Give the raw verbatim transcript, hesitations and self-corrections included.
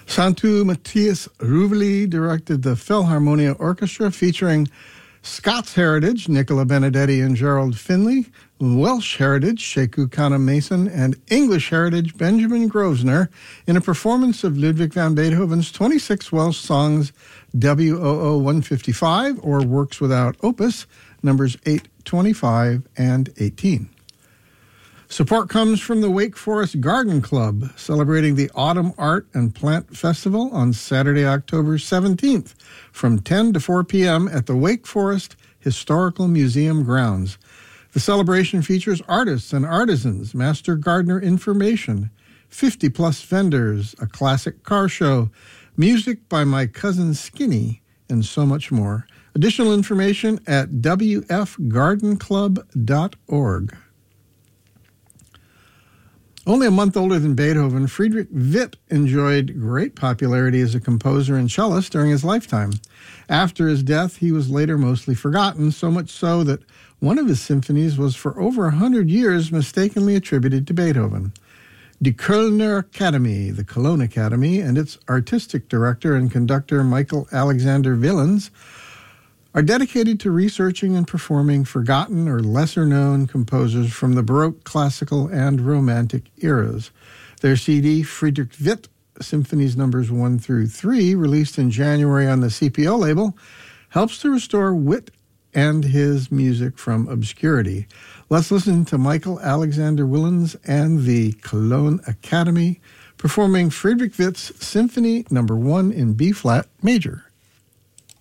Santu Matthias Ruveli directed the Philharmonia Orchestra featuring Scots heritage, Nicola Benedetti and Gerald Finley, Welsh heritage, Sheku Kana Mason, and English heritage, Benjamin Grosvenor, in a performance of Ludwig van Beethoven's twenty-six Welsh songs W O O one fifty-five, or Works Without Opus, numbers eight, twenty-five, and eighteen. Support comes from the Wake Forest Garden Club, celebrating the Autumn Art and Plant Festival on Saturday, October seventeenth, from ten to four p.m. at the Wake Forest Historical Museum grounds. The celebration features artists and artisans, master gardener information, fifty-plus vendors, a classic car show, music by My Cousin Skinny, and so much more. Additional information at w f garden club dot org. Only a month older than Beethoven, Friedrich Witt enjoyed great popularity as a composer and cellist during his lifetime. After his death, he was later mostly forgotten, so much so that one of his symphonies was for over a hundred years mistakenly attributed to Beethoven. Die Kölner Academy, the Cologne Academy, and its artistic director and conductor Michael Alexander Willens are dedicated to researching and performing forgotten or lesser-known composers from the Baroque, Classical, and Romantic eras. Their C D, Friedrich Witt, Symphonies Numbers one through three, released in January on the C P O label, helps to restore Witt and his music from obscurity. Let's listen to Michael Alexander Willens and the Cologne Academy performing Friedrich Witt's Symphony Number one in B-flat major.